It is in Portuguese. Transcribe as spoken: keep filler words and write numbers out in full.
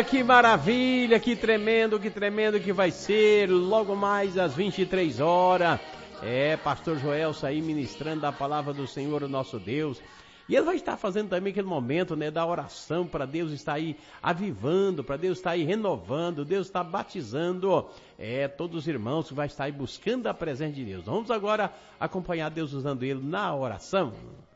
que maravilha, que tremendo, que tremendo que vai ser, logo mais às vinte e três horas. É, pastor Joelson aí ministrando a palavra do Senhor, o nosso Deus. E ele vai estar fazendo também aquele momento, né, da oração, para Deus estar aí avivando, para Deus estar aí renovando, Deus está batizando, é, todos os irmãos que vai estar aí buscando a presença de Deus. Vamos agora acompanhar Deus usando ele na oração.